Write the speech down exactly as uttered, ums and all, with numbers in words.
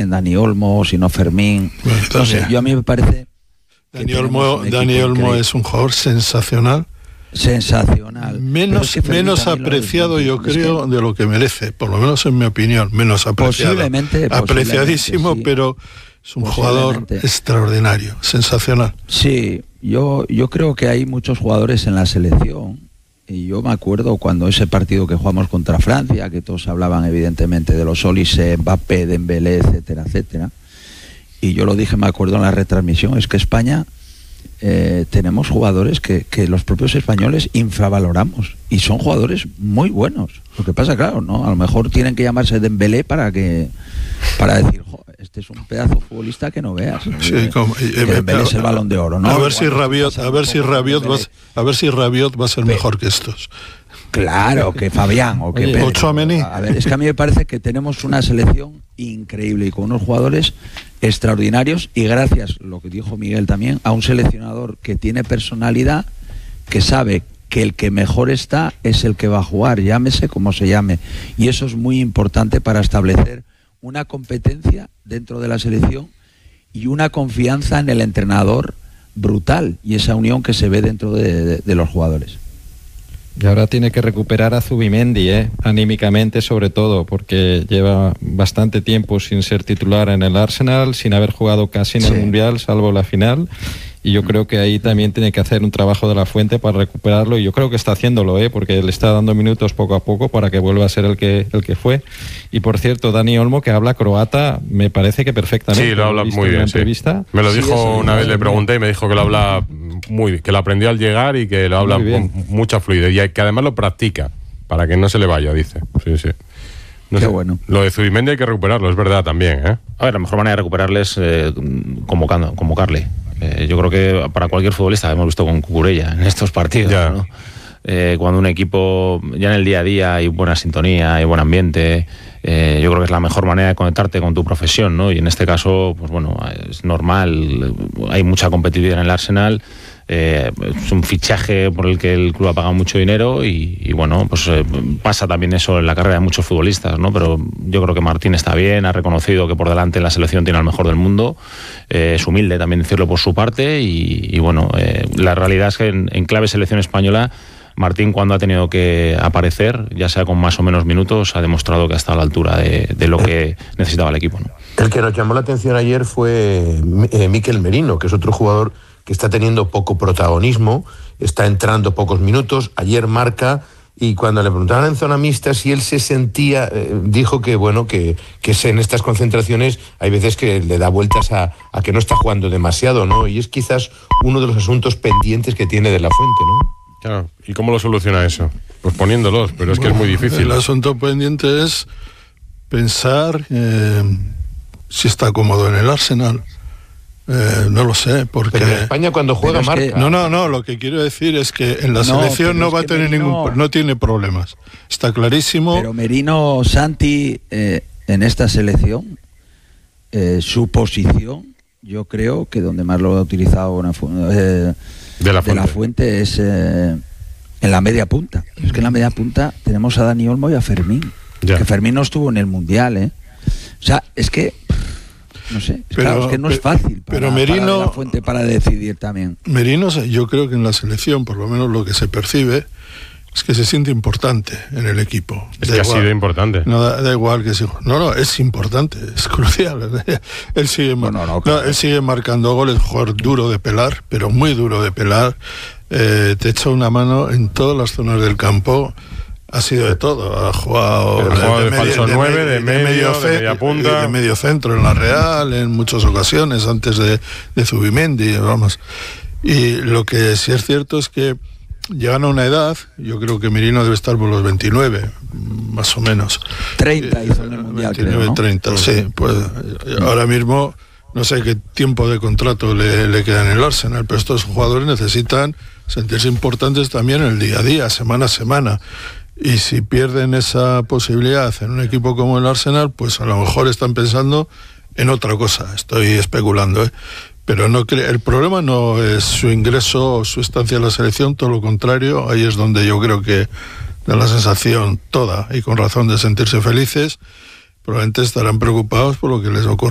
también, Dani Olmo, sino Fermín. Bueno, no sé, yo a mí me parece... Dani Olmo, Dani Olmo es un jugador sensacional. Sensacional. Menos, es que menos apreciado, yo creo, de lo que merece, por lo menos en mi opinión, menos apreciado. Posiblemente. Apreciadísimo, sí. Pero es un jugador extraordinario, sensacional. Sí, yo, yo creo que hay muchos jugadores en la selección, y yo me acuerdo cuando ese partido que jugamos contra Francia, que todos hablaban evidentemente de los Olise, Mbappé, Dembélé, etcétera, etcétera, y yo lo dije, me acuerdo en la retransmisión, es que España... Eh, tenemos jugadores que, que los propios españoles infravaloramos y son jugadores muy buenos. Lo que pasa, claro, no, a lo mejor tienen que llamarse Dembélé para que para decir, este es un pedazo de futbolista que no veas. Sí, eh, como, que eh, Dembélé es el Balón de Oro, ¿no? A ver si Rabiot, a ver si Rabiot va, a ver si Rabiot va a ser mejor que estos. Claro, que Fabián o que Pedro. Tchouaméni. A ver, es que a mí me parece que tenemos una selección increíble y con unos jugadores extraordinarios, y gracias, lo que dijo Miguel también, a un seleccionador que tiene personalidad, que sabe que el que mejor está es el que va a jugar, llámese como se llame, y eso es muy importante para establecer una competencia dentro de la selección y una confianza en el entrenador brutal, y esa unión que se ve dentro de, de, de los jugadores. Y ahora tiene que recuperar a Zubimendi, ¿eh? anímicamente sobre todo, porque lleva bastante tiempo sin ser titular en el Arsenal, sin haber jugado casi en sí. el Mundial, salvo la final. Y yo creo que ahí también tiene que hacer un trabajo de la Fuente para recuperarlo, y yo creo que está haciéndolo, ¿eh? porque le está dando minutos poco a poco para que vuelva a ser el que el que fue. Y por cierto, Dani Olmo, que habla croata, me parece que perfectamente. Sí, lo habla muy bien, sí. Me lo dijo sí, una vez, le pregunté y me dijo que lo habla muy bien, que lo aprendió al llegar y que lo habla con mucha fluidez, y que además lo practica, para que no se le vaya, dice. Sí, sí. No Qué sé. bueno. Lo de Zubimendi hay que recuperarlo, es verdad también, ¿eh? A ver, la mejor manera de recuperarle es eh, convocando, convocarle. Eh, yo creo que para cualquier futbolista, hemos visto con Cucurella en estos partidos, ¿no? eh, cuando un equipo, ya en el día a día hay buena sintonía, hay buen ambiente, eh, yo creo que es la mejor manera de conectarte con tu profesión, ¿no? Y en este caso, pues bueno, es normal, hay mucha competitividad en el Arsenal. Eh, es un fichaje por el que el club ha pagado mucho dinero y, y bueno, pues eh, pasa también eso en la carrera de muchos futbolistas, ¿no? Pero yo creo que Martín está bien, ha reconocido que por delante la selección tiene al mejor del mundo, eh, es humilde también decirlo por su parte y, y bueno, eh, la realidad es que en, en clave selección española, Martín, cuando ha tenido que aparecer, ya sea con más o menos minutos, ha demostrado que ha estado a la altura de, de lo que necesitaba el equipo, ¿no? El que nos llamó la atención ayer fue eh, Mikel Merino, que es otro jugador que está teniendo poco protagonismo, está entrando pocos minutos, ayer marca, y cuando le preguntaban en zona mixta si él se sentía, eh, dijo que bueno, que, que en estas concentraciones hay veces que le da vueltas a, a que no está jugando demasiado, ¿no? Y es quizás uno de los asuntos pendientes que tiene de la Fuente, ¿no? Claro, ¿y cómo lo soluciona eso? Pues poniéndolos, pero es bueno, que es muy difícil. El asunto pendiente es pensar eh, si está cómodo en el Arsenal. Eh, no lo sé, porque... Pero en España cuando juega marca. Que... No, no, no, lo que quiero decir es que en la no, selección no va a tener Merino... ningún... No tiene problemas, está clarísimo. Pero Merino, Santi, eh, en esta selección, eh, su posición, yo creo que donde más lo ha utilizado una, eh, de, la de la Fuente es eh, en la media punta. Es que en la media punta tenemos a Dani Olmo y a Fermín. Ya. Que Fermín no estuvo en el Mundial, ¿eh? O sea, es que... No sé, pero, claro, es que no es fácil para, pero Merino, para la Fuente para decidir también. Merino, yo creo que en la selección, por lo menos lo que se percibe, es que se siente importante en el equipo. Es da que igual, ha sido importante. No, da, da igual que si, no, no, es importante, es crucial. Él sigue, no, no, no, claro. no, él sigue marcando goles, jugador duro de pelar, pero muy duro de pelar. Eh, te echa una mano en todas las zonas del campo. Ha sido de todo, ha jugado de, de, de falso nueve, de, de, medio, de, medio fe, de media punta, de medio centro en la Real, en muchas ocasiones, antes de, de Zubimendi, vamos. Y lo que sí es cierto es que llegan a una edad, yo creo que Merino debe estar por los veintinueve, más o menos. treinta hizo en el Mundial, veintinueve, creo, ¿no? treinta, sí, pues ahora mismo no sé qué tiempo de contrato le, le queda en el Arsenal, pero estos jugadores necesitan sentirse importantes también en el día a día, semana a semana. Y si pierden esa posibilidad en un equipo como el Arsenal, pues a lo mejor están pensando en otra cosa. Estoy especulando, ¿eh? Pero no cre- el problema no es su ingreso o su estancia en la selección, todo lo contrario. Ahí es donde yo creo que da la sensación toda, y con razón, de sentirse felices. Probablemente estarán preocupados por lo que les ocurre